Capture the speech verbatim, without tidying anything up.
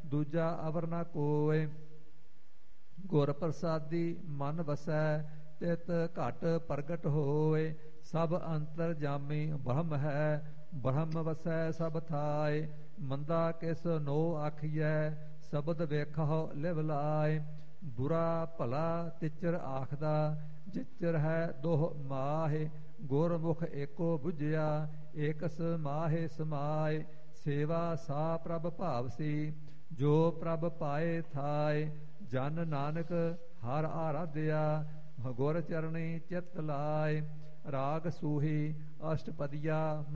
ਦੂਜਾ ਅਵਰ ਨ ਕੋਇ। ਗੁਰ ਪ੍ਰਸਾਦੀ ਮਨ ਵਸੈ ਤਿਤ ਘਟ ਪ੍ਰਗਟ ਹੋਏ। ਸਭ ਅੰਤਰ ਜਾਮੀ ਬ੍ਰਹਮ ਹੈ ਬ੍ਰਹਮ ਵਸੈ ਸਭ ਥਾਇ। ਮੰਦਾ ਕਿਸ ਨੋ ਆਖੀਐ ਸ਼ਬਦ ਵੇਖਹੁ ਲਿਵ ਲਾਇ। ਬੁਰਾ ਭਲਾ ਤਿਚਰ ਆਖਦਾ ਜਿਚਰ ਹੈ ਦੋਹ ਮਾਹਿ। ਗੁਰਮੁਖ ਏਕੋ ਬੁਝਿਆ ਏਕਸ ਮਾਹਿ ਸਮਾਇ। ਸੇਵਾ ਸਾ ਪ੍ਰਭ ਭਾਵਸੀ ਜੋ ਪ੍ਰਭ ਪਾਏ ਥਾਇ। ਜਨ ਨਾਨਕ ਹਰ ਆਰਾਧਿਆ ਗੁਰ ਚਰਣੀ ਚਿਤ ਲਾਇ। ਰਾਗ ਸੂਹੀ ਅਸ਼ਟਪਦੀਆ